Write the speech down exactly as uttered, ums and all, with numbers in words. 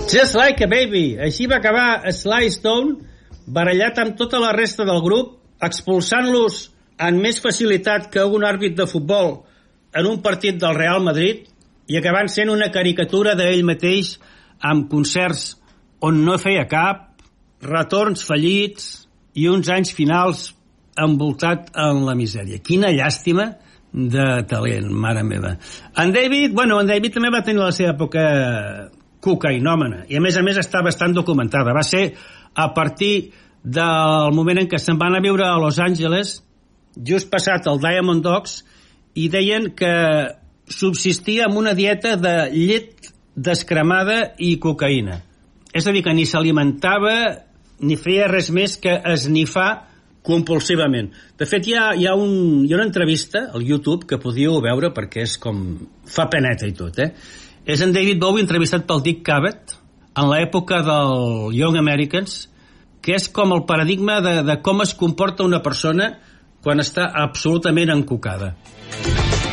Just like a baby. Així va acabar Sly Stone, barallat amb tota la resta del grup, expulsant-los amb més facilitat que un àrbit de futbol en un partit del Real Madrid i acabant sent una caricatura d'ell mateix amb concerts on no feia cap, retorns fallits i uns anys finals envoltat en la misèria. Quina llàstima de talent, mare meva. En David, bueno, en David també va tenir la seva època cocaïnòmana i a més a més està bastant documentada. Va ser a partir del moment en què se'n van a viure a Los Angeles, just passat el Diamond Dogs, i deien que subsistia amb una dieta de llet descremada i cocaïna. És a dir, que ni s'alimentava ni feia res més que esnifar compulsivament. De fet, hi ha, hi ha, un, hi ha una entrevista al YouTube que podíeu veure perquè és com... fa peneta i tot, eh? És en David Bowie entrevistat pel Dick Cavett en l'època del Young Americans, que és com el paradigma de, de com es comporta una persona quan està absolutament encocada.